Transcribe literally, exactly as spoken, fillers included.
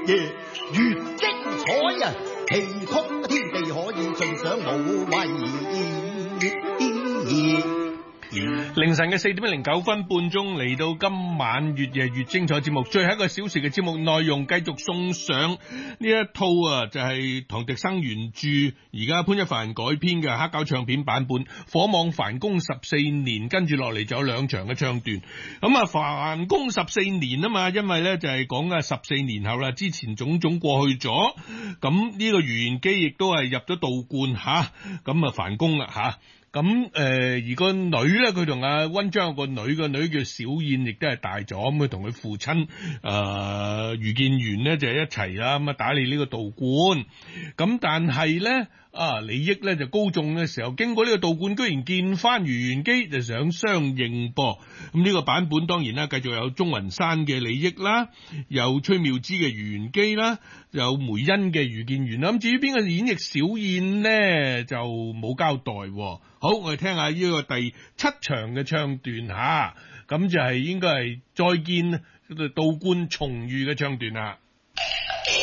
夜越精彩啊！其通天地可以盡享無畏。 凌晨嘅四點零九分半鐘嚟到今晚越夜越精彩節目，最後一個小時嘅節目內容繼續送上呢一套啊，就係、是、唐迪生原著，而家潘一凡改編嘅黑膠唱片版本《火網繁工十四年》，跟住落嚟就有兩場嘅唱段。咁啊，繁工十四年啊嘛，因為咧就係講啊十四年後啦，之前種種過去咗，咁呢個余元基亦都係入咗道觀吓，咁啊繁工啦吓。咁誒、呃，而個女咧，佢同阿溫章有個女，個女叫小燕，亦都係大咗，咁佢同佢父親誒余建元咧就係、是、一齊啦，咁啊打理呢個道觀。咁但係咧啊，李益咧就高中嘅時候，經過呢個道觀，居然見翻余元基，就想相認噃。咁呢個版本當然啦，繼續有鍾雲山嘅李益啦，有崔妙芝嘅余元基啦，有梅欣嘅余建元啦。咁至於邊個演繹小燕咧，就冇交代。好，我哋聽下呢個第七場嘅唱段吓，咁就係應該係再見道觀重遇嘅唱段啦。